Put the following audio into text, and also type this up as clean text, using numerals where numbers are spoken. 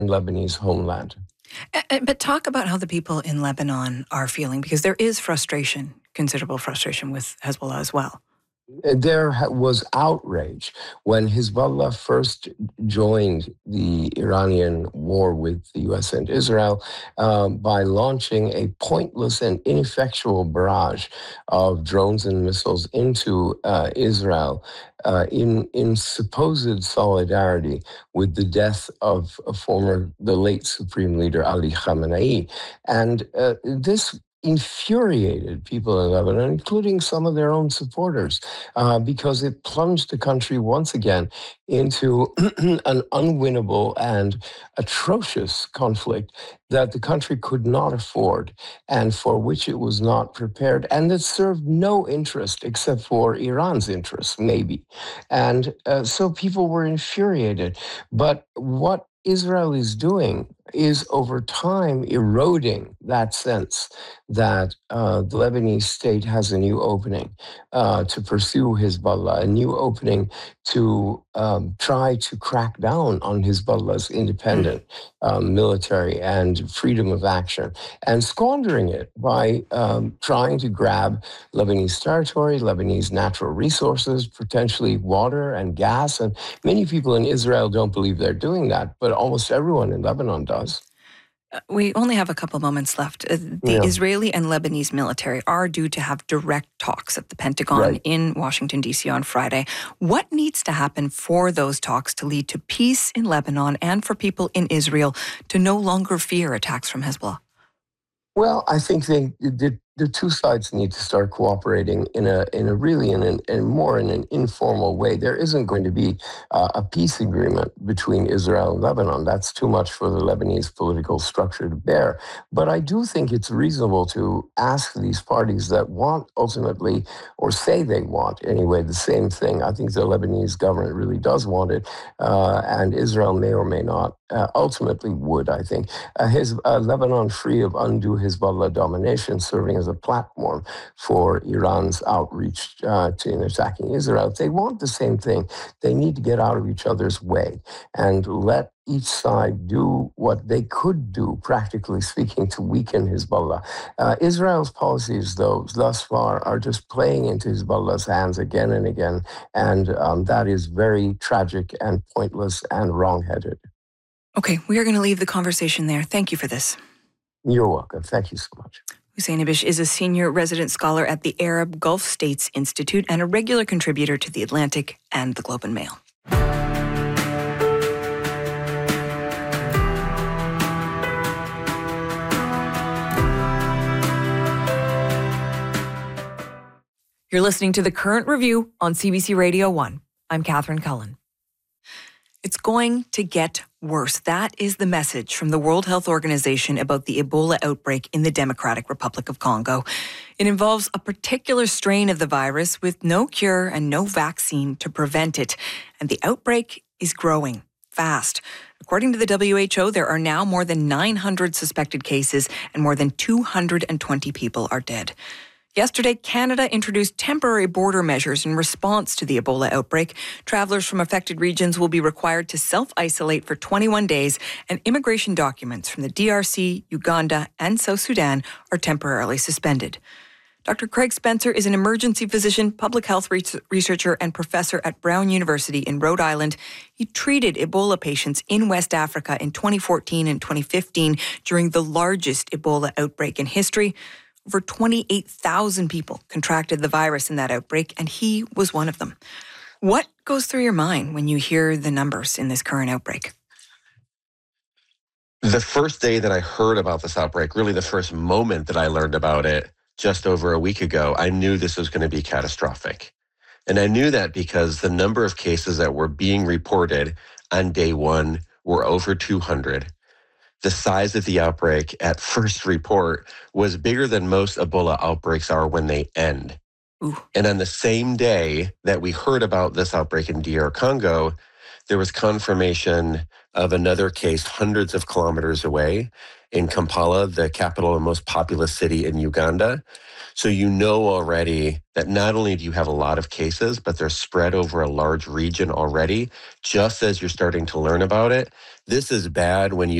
Lebanese homeland. But talk about how the people in Lebanon are feeling, because there is frustration, considerable frustration with Hezbollah as well. There was outrage when Hezbollah first joined the Iranian war with the U.S. and Israel by launching a pointless and ineffectual barrage of drones and missiles into Israel in supposed solidarity with the death of the late Supreme Leader Ali Khamenei. And this infuriated people in Lebanon, including some of their own supporters, because it plunged the country once again into an unwinnable and atrocious conflict that the country could not afford and for which it was not prepared, and that served no interest except for Iran's interests, maybe. And so people were infuriated. But what Israel is doing is over time eroding that sense that the Lebanese state has a new opening to pursue Hezbollah, a new opening to try to crack down on Hezbollah's independent military and freedom of action, and squandering it by trying to grab Lebanese territory, Lebanese natural resources, potentially water and gas. And many people in Israel don't believe they're doing that, but almost everyone in Lebanon does. We only have a couple moments left. The Israeli and Lebanese military are due to have direct talks at the Pentagon in Washington, D.C. on Friday. What needs to happen for those talks to lead to peace in Lebanon and for people in Israel to no longer fear attacks from Hezbollah? Well, I think the two sides need to start cooperating in an informal way. There isn't going to be a peace agreement between Israel and Lebanon. That's too much for the Lebanese political structure to bear. But I do think it's reasonable to ask these parties that want ultimately, or say they want anyway, the same thing. I think the Lebanese government really does want it, and Israel may or may not ultimately would, I think. Lebanon free of undue Hezbollah domination, serving as a platform for Iran's outreach in attacking Israel. If they want the same thing, they need to get out of each other's way and let each side do what they could do, practically speaking, to weaken Hezbollah. Israel's policies, though, thus far are just playing into Hezbollah's hands again and again, and that is very tragic and pointless and wrong-headed. Okay, we are going to leave the conversation there. Thank you for this. You're welcome. Thank you so much. Hussein Ibish is a senior resident scholar at the Arab Gulf States Institute and a regular contributor to The Atlantic and The Globe and Mail. You're listening to The Current Review on CBC Radio 1. I'm Catherine Cullen. It's going to get worse. That is the message from the World Health Organization about the Ebola outbreak in the Democratic Republic of Congo. It involves a particular strain of the virus with no cure and no vaccine to prevent it. And the outbreak is growing fast. According to the WHO, there are now more than 900 suspected cases and more than 220 people are dead. Yesterday, Canada introduced temporary border measures in response to the Ebola outbreak. Travelers from affected regions will be required to self-isolate for 21 days, and immigration documents from the DRC, Uganda, and South Sudan are temporarily suspended. Dr. Craig Spencer is an emergency physician, public health researcher, and professor at Brown University in Rhode Island. He treated Ebola patients in West Africa in 2014 and 2015 during the largest Ebola outbreak in history. Over 28,000 people contracted the virus in that outbreak, and he was one of them. What goes through your mind when you hear the numbers in this current outbreak? The first day that I heard about this outbreak, really the first moment that I learned about it, just over a week ago, I knew this was going to be catastrophic. And I knew that because the number of cases that were being reported on day one were over 200. The size of the outbreak at first report was bigger than most Ebola outbreaks are when they end. Ooh. And on the same day that we heard about this outbreak in DR Congo, there was confirmation of another case hundreds of kilometers away. in Kampala, the capital and most populous city in Uganda. So you know already that not only do you have a lot of cases, but they're spread over a large region already, just as you're starting to learn about it. This is bad when you